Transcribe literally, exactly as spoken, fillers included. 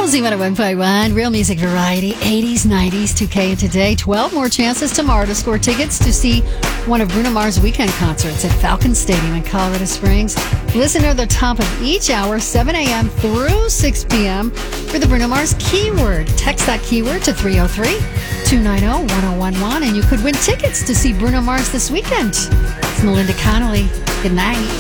Z one oh one point one, real music variety, eighties, nineties, two K, and today. twelve more chances tomorrow to score tickets to see one of Bruno Mars' weekend concerts at Falcon Stadium in Colorado Springs. Listen to the top of each hour, seven a.m. through six p.m. for the Bruno Mars keyword. Text that keyword to three oh three, two nine oh, one oh one one, and you could win tickets to see Bruno Mars this weekend. It's Melinda Connolly. Good night.